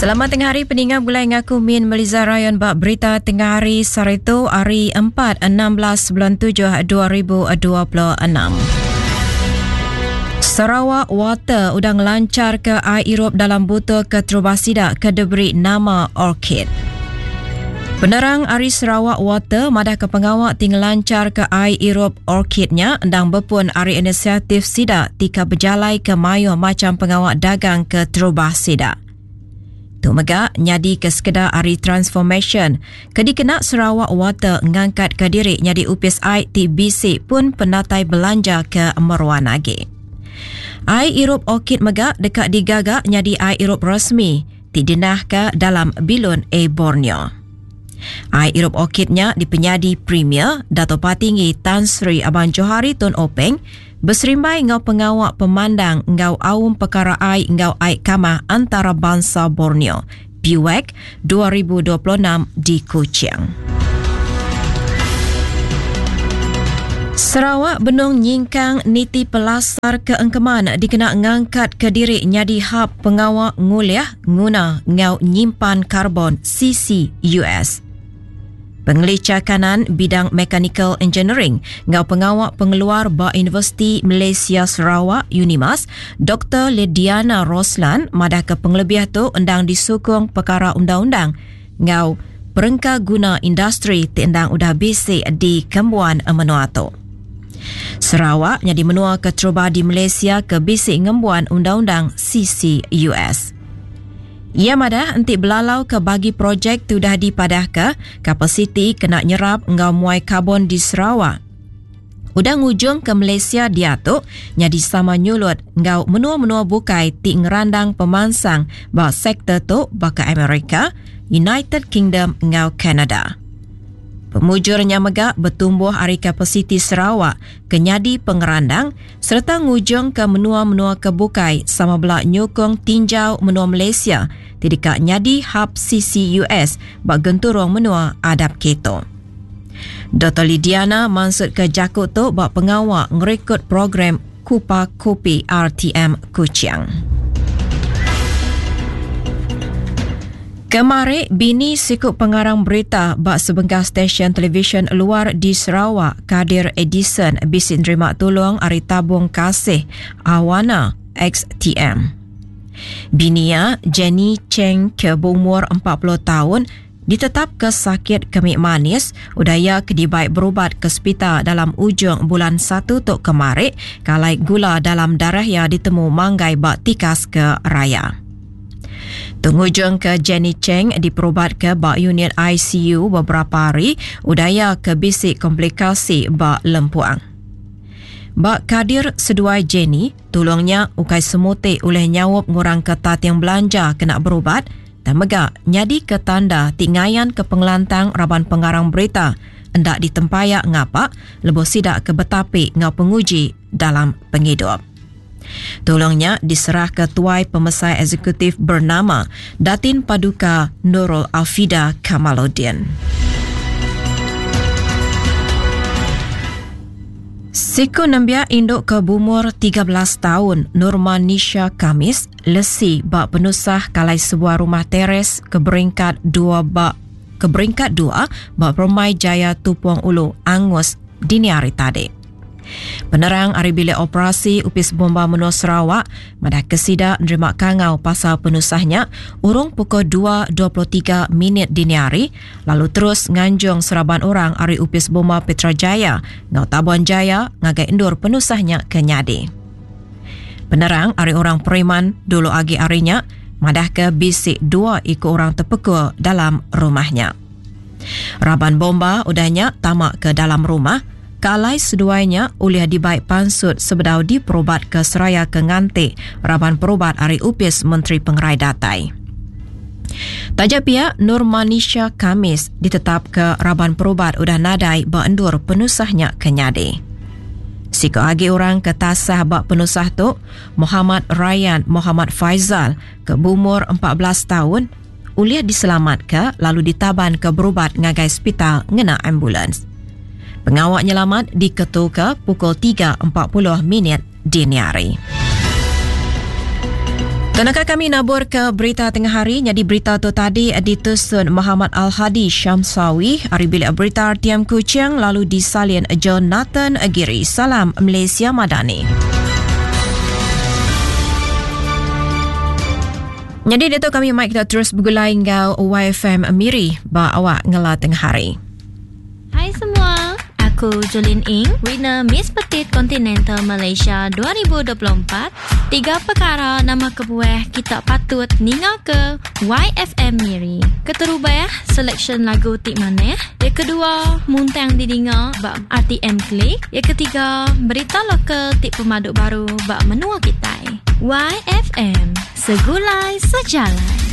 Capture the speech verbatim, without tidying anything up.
Selamat tengah hari pendengar, bulai ngaku Min Meliza Rayon bak berita tengah hari Sarito hari empat enam belas bulan tujuh dua ribu dua puluh enam. Sarawak Water udang lancar ke air Erop dalam botol ke Trubasida ke diberi nama Orchid. Penerang Ari Sarawak Water madah ke pengawak tinggal lancar ke air Erop Orchidnya dan berpun Ari inisiatif Sida tika berjalai ke mayu macam pengawak dagang ke Trubasida. Tu megak nyadi ke sekedar Ari Transformation. Kedikenak Sarawak Water ngangkat ke diri nyadi upis air ti B C pun penatai belanja ke Meruan lagi. Air Erop Orchid megak dekat digagak nyadi air Erop rasmi ti dinah ke dalam Bilun A Borneo. Air Erop Orchidnya di penyadi Premier Dato' Patinggi Tan Sri Abang Johari Tun Openg berserimbai ngau pengawak pemandang ngau awam perkara air ngau air kamah antara bangsa Borneo P W E C dua ribu dua puluh enam di Kuching. Sarawak Benung nyingkang niti pelasar keengkeman dikena ngangkat ke diri nyadi hub pengawak nguliah guna ngau nyimpan karbon C C U S. Pengelicah kanan bidang Mechanical Engineering ngau pengawak pengeluar ba Universiti Malaysia Sarawak UNIMAS Doktor Lidiana Roslan madah ke penglebih tu undang disokong perkara undang-undang ngau perengka guna industri tindang udah basic di Kembuan Menuatu. Sarawak nyadi menua ke cuba di Malaysia ke basic ngembuan undang-undang C C U S. Ia madah entik belalau ke bagi projek tu dah dipadah ke kapasiti kena nyerap ngau muai karbon di Sarawak. Udang ujung ke Malaysia dia tu nyadi sama nyulut ngau menua-menua bukai ti ngerandang pemansang ba sektor tu baka Amerika, United Kingdom ngau Canada. Pemujurnya megak bertumbuh hari kapasiti Sarawak ke nyadi pengerandang serta ngujung ke menua-menua kebukai sama belak nyokong tinjau menua Malaysia tidika nyadi hub C C U S bak genturung menua adab keto. Doktor Lidiana maksud ke jakut tu bak pengawak ngerekod program Kupa Kopi R T M Kuching. Kemarin, bini sikut pengarang berita bak sebengkah stesen televisyen luar di Sarawak, Kadir Edison, bisin terima tolong Ari Tabung Kasih, Awana, X T M. Binia, Jenny Cheng ke berumur empat puluh tahun, ditetap ke sakit kemik manis, udaya kedibaik berubat ke hospital dalam ujung bulan satu tok kemarin, kalai gula dalam darah yang ditemu manggai bak tikas ke raya. Tengujung ke Jenny Cheng diperubat ke bak unit I C U beberapa hari, udaya ke bisik komplikasi bak lempuang. Bak Kadir seduai Jenny, tolongnya ukai semutik oleh nyawab ngurang ketat yang belanja kena berubat dan megak nyadi ke tanda tingayan ke pengelantang raban pengarang berita hendak ditempayak ngapak lebih sidak ke betapi ngau penguji dalam penghidup. Tolongnya diserah ke Tuai Pemesai Eksekutif bernama Datin Paduka Nurul Alfida Kamaluddin. Siku Nambia induk ke bumur tiga belas tahun Nurmanisha Kamis lesi bak penusah kalai sebuah rumah teres ke beringkat dua bak ke beringkat dua bak Permai Jaya Tupuang Ulu Angus dini hari tadi. Penerang hari bilik operasi upis bomba menua Sarawak madah kesida nerima kangau pasal penusahnya urung pukul dua dua puluh tiga minit dini hari lalu terus nganjung seraban orang hari upis bomba Petrajaya ngau Tabuan Jaya ngagai endur penusahnya ke nyadi. Penerang hari orang Periman dulu agi harinya madah ke bisik dua ikut orang terpekul dalam rumahnya. Raban bomba udahnya tamak ke dalam rumah kalai seduainya uliah dibaik pansut sebedau diperubat ke Seraya ke Ngantik raban perubat hari upis Menteri Pengerai Datai. Taja pihak Nurmanisha Kamis ditetap ke raban perubat udah nadai beendur penusahnya ke nyadi. Siko agi orang ke tasah bak penusah tu Muhammad Ryan Muhammad Faizal ke bumur empat belas tahun uliah diselamat ke lalu ditaban ke berubat ngagai hospital ngena ambulans. Pengawak nyelamat diketuka pukul tiga empat puluh minit dini hari. Tanakah kami nabur ke berita tengah hari. Jadi berita tu tadi ditusun Muhammad Al-Hadi Syamsawi, hari bilik berita Tiam Kuching, lalu disalin Jonathan Agiri. Salam Malaysia Madani. Jadi dia tu kami mic kita terus bergulai ngau Y F M Miri ba awak ngela tengah hari. Hai semua, aku Jolin Ing, winner Miss Petite Continental Malaysia dua ribu dua puluh empat. Tiga perkara nama kebuah kita patut ningal ke Y F M Miri. Keterubah selection lagu tik maneh. Yang kedua, muntang didinga bak R T M Click. Yang ketiga, berita lokal tik pemaduk baru bak menua kita. Y F M, segulai sejalan.